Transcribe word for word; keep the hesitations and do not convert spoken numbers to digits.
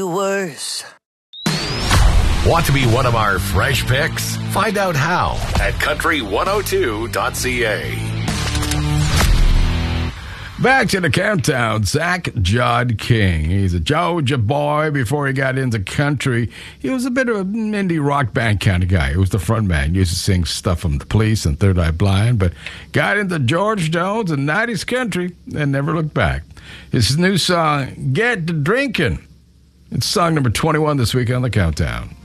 Worse. Want to be one of our fresh picks? Find out how at country one oh two dot c a. Back to the countdown, Zach Judd King. He's a Georgia boy before he got into country. He was a bit of an indie rock band kind of guy. He was the front man. He used to sing stuff from The Police and Third Eye Blind, but got into George Jones and nineties country and never looked back. His new song, Get to Drinking. It's song number twenty-one this week on the countdown.